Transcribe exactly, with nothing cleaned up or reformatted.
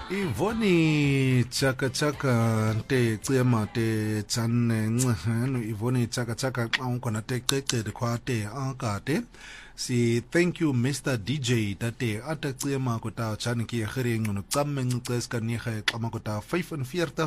Ivoni chaka chaka te tsema te tsanne ngcehano Ivoni chaka chaka xa ukhona te cecede khwate akade si thank you Mister D J tate ata tsema kota chani ki khiri ngcono tsamme ngceska ni kha xama kota vyf en veertig